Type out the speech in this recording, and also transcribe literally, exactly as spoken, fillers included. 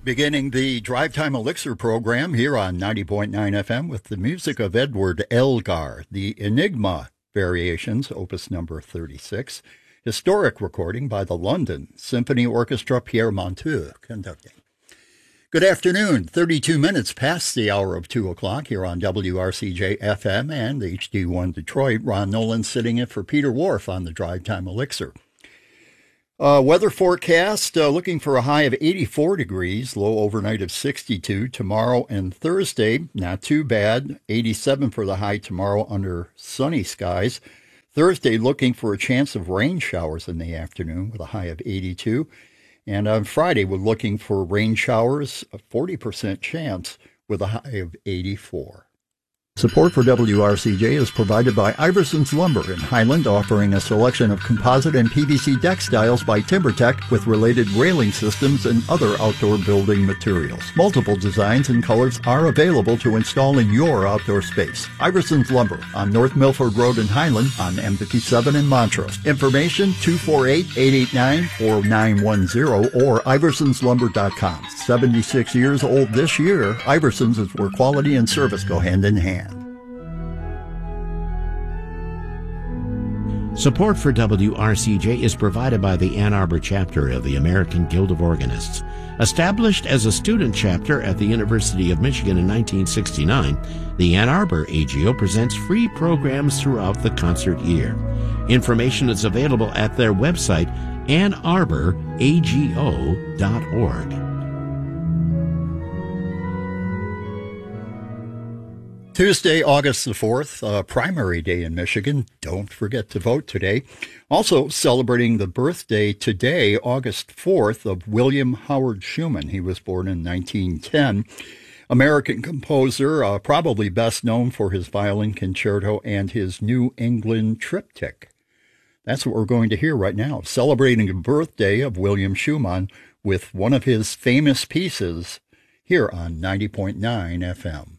Beginning the Drive Time Elixir program here on ninety point nine F M with the music of Edward Elgar, the Enigma Variations, opus number thirty-six, historic recording by the London Symphony Orchestra, Pierre Monteux conducting. Good afternoon, thirty-two minutes past the hour of two o'clock here on W R C J F M and H D one Detroit. Ron Nolan sitting in for Peter Wharf on the Drive Time Elixir. Uh, weather forecast, uh, looking for a high of eighty-four degrees, low overnight of sixty-two. Tomorrow and Thursday, not too bad. eighty-seven for the high tomorrow under sunny skies. Thursday, looking for a chance of rain showers in the afternoon with a high of eighty-two. And on Friday, we're looking for rain showers, a forty percent chance with a high of eighty-four. Support for W R C J is provided by Iverson's Lumber in Highland, offering a selection of composite and P V C deck styles by TimberTech with related railing systems and other outdoor building materials. Multiple designs and colors are available to install in your outdoor space. Iverson's Lumber on North Milford Road in Highland on M fifty-seven in Montrose. Information two four eight, eight eight nine, four nine one zero or iversons lumber dot com. seventy-six years old this year, Iversons is where quality and service go hand in hand. Support for W R C J is provided by the Ann Arbor chapter of the American Guild of Organists. Established as a student chapter at the University of Michigan in nineteen sixty-nine, the Ann Arbor A G O presents free programs throughout the concert year. Information is available at their website, ann arbor a g o dot org. Tuesday, August the fourth, uh, primary day in Michigan. Don't forget to vote today. Also celebrating the birthday today, August fourth, of William Howard Schuman. He was born in nineteen ten. American composer, uh, probably best known for his violin concerto and his New England triptych. That's what we're going to hear right now, celebrating the birthday of William Schuman with one of his famous pieces here on ninety point nine F M.